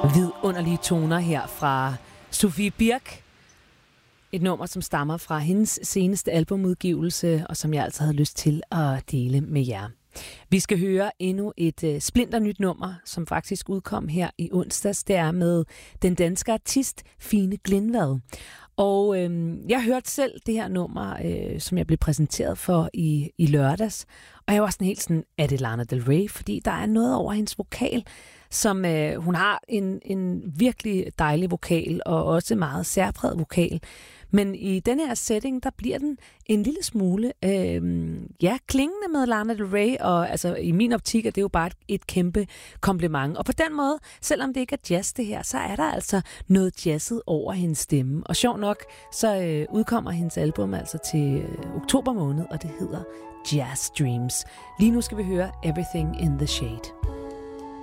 Vidunderlige toner her fra Sofie Birk. Et nummer, som stammer fra hendes seneste albumudgivelse, og som jeg altså havde lyst til at dele med jer. Vi skal høre endnu et splinternyt nummer, som faktisk udkom her i onsdags. Det er med den danske artist Fine Glindvad. Og jeg hørte selv det her nummer, som jeg blev præsenteret for i lørdags. Og jeg var sådan helt sådan, er det Lana Del Rey? Fordi der er noget over hendes vokal, som hun har en virkelig dejlig vokal, og også meget særpræget vokal. Men i den her setting, der bliver den en lille smule klingende med Lana Del Rey, og altså i min optik er det jo bare et kæmpe kompliment. Og på den måde, selvom det ikke er jazz det her, så er der altså noget jazzet over hendes stemme. Og sjov nok, så udkommer hendes album altså til oktober måned, og det hedder Jazz Dreams. Lige nu skal vi høre Everything in the Shade.